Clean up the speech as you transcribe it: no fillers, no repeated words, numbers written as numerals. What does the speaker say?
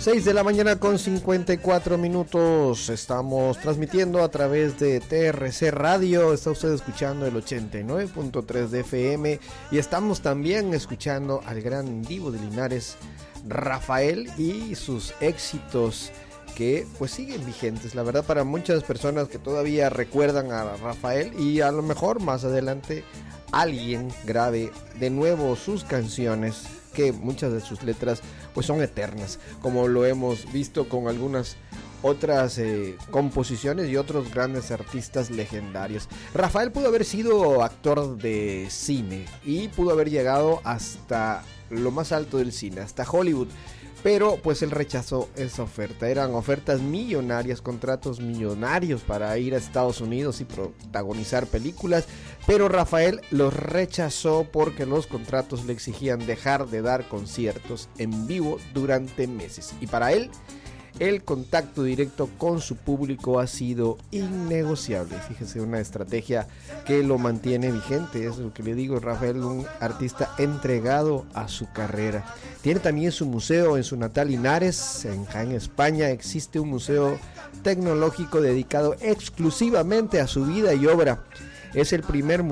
6 de la mañana con 54 minutos. Estamos transmitiendo a través de TRC Radio. Está usted escuchando el 89.3 de FM. Y estamos también escuchando al gran divo de Linares, Rafael, y sus éxitos que pues siguen vigentes. La verdad, para muchas personas que todavía recuerdan a Rafael, y a lo mejor más adelante alguien grabe de nuevo sus canciones, que muchas de sus letras pues son eternas, como lo hemos visto con algunas otras composiciones y otros grandes artistas legendarios. Rafael pudo haber sido actor de cine y pudo haber llegado hasta lo más alto del cine, hasta Hollywood, pero pues él rechazó esa oferta. Eran ofertas millonarias, contratos millonarios para ir a Estados Unidos y protagonizar películas, pero Rafael los rechazó porque los contratos le exigían dejar de dar conciertos en vivo durante meses, y para él el contacto directo con su público ha sido innegociable. Fíjese, una estrategia que lo mantiene vigente. Es lo que le digo, Rafael, un artista entregado a su carrera. Tiene también su museo en su natal Linares, en Jaén, España. Existe un museo tecnológico dedicado exclusivamente a su vida y obra. Es el primer